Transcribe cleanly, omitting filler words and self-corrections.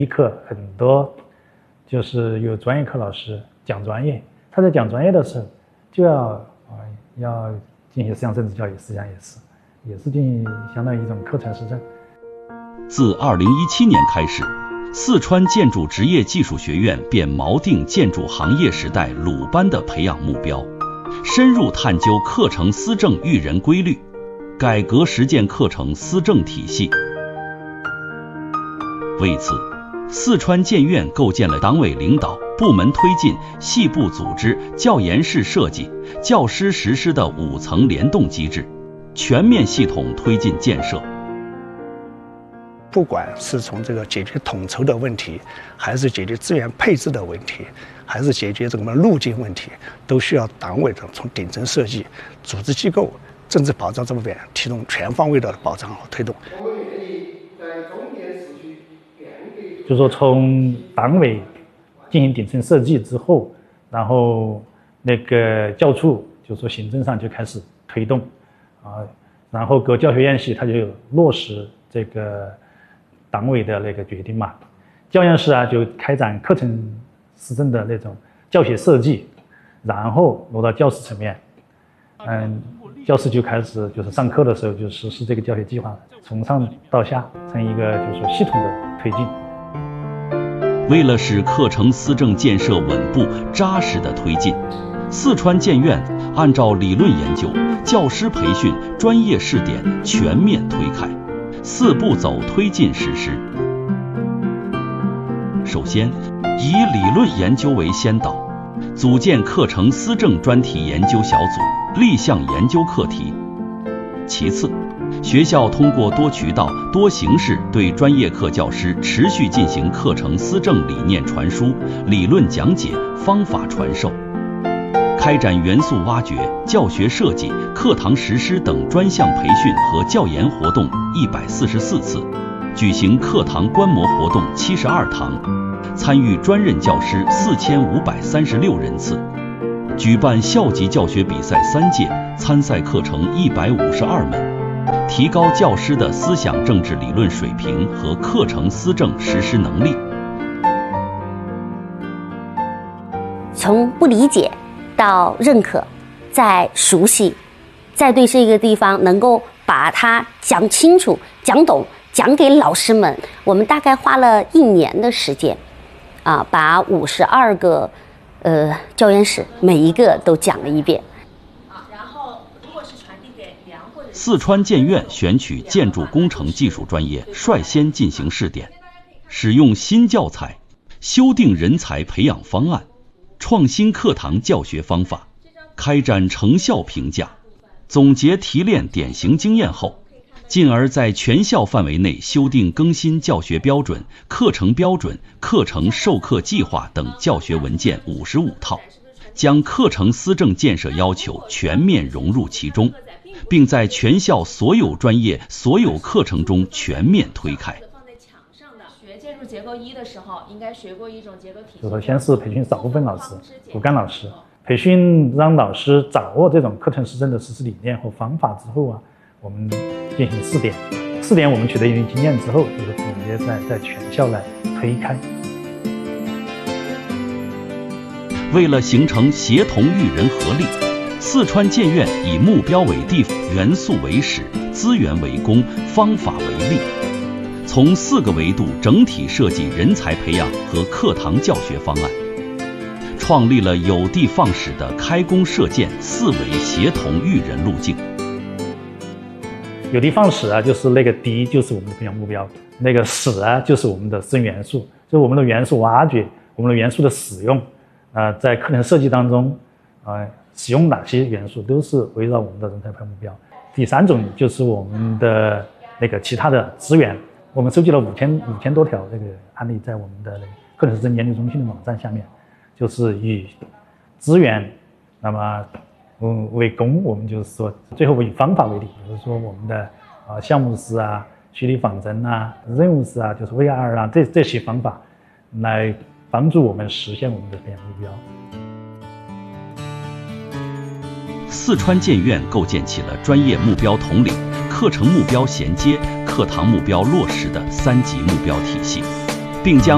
一课很多就是有专业课老师讲专业，他在讲专业的时候就要进行思想政治教育，实际上也是进行相当于一种课程实证。 自2017年开始，四川建筑职业技术学院便锚定建筑行业时代鲁班的培养目标，深入探究课程思政育人规律，改革实践课程思政体系。为此，四川建院构建了党委领导、部门推进、系部组织、教研室设计、教师实施的5层联动机制，全面系统推进建设。 不管是从这个解决统筹的问题，还是解决资源配置的问题，还是解决这个路径问题，都需要党委的从顶层设计、组织机构、政治保障这方面提供全方位的保障和推动。 就是说，从党委进行顶层设计之后，然后那个教处就是说行政上就开始推动然后各教学院系它就落实这个党委的那个决定嘛。教研室就开展课程思政的那种教学设计，然后落到教师层面，教师就开始就是上课的时候就实施这个教学计划，从上到下成一个就是说系统的推进。 为了使课程思政建设稳步扎实的推进，四川建院按照理论研究、教师培训、专业试点全面推开4步走推进实施。首先，以理论研究为先导，组建课程思政专题研究小组，立项研究课题。其次，学校通过多渠道、多形式对专业课教师持续进行课程思政理念传输、理论讲解、方法传授，开展元素挖掘、教学设计、课堂实施等专项培训和教研活动144次，举行课堂观摩活动72堂，参与专任教师4536人次，举办校级教学比赛3届，参赛课程152门，提高教师的思想政治理论水平和课程思政实施能力。 从不理解到认可，再熟悉，再对这个地方能够把它讲清楚、讲懂，讲给老师们。我们大概花了1年的时间，把52个教研室每一个都讲了一遍。 四川建院选取建筑工程技术专业率先进行试点，使用新教材，修订人才培养方案，创新课堂教学方法，开展成效评价，总结提炼典型经验后，进而在全校范围内修订更新教学标准、课程标准、课程授课计划等教学文件55套，将课程思政建设要求全面融入其中，并在全校所有专业、所有课程中全面推开。 学建筑结构1的时候，应该学过一种结构体系。 就是先是培训少部分老师、骨干老师，培训让老师掌握这种课程思政的实施理念和方法之后我们进行试点。试点我们取得一定经验之后，就是总结在全校来推开。 为了形成协同育人合力，四川建院以目标为地、元素为始、资源为公、方法为力，从4个维度整体设计人才培养和课堂教学方案，创立了有的放矢的开工射箭4维协同育人路径。 有的放矢就是那个的就是我们的培养目标，那个矢就是我们的实证元素，就是我们的元素挖掘，我们的元素的使用在课程设计当中使用哪些元素，都是围绕我们的人才培养目标。第3种就是我们的那个其他的资源，我们收集了5000多条这个案例，在我们的课程思政研究中心的网站下面，就是以资源那么为公，我们就是说最后以方法为例，比如说我们的项目式虚拟仿真任务式就是 VR 这些方法来帮助我们实现我们的培养目标。 四川建院构建起了专业目标统领、课程目标衔接、课堂目标落实的3级目标体系，并将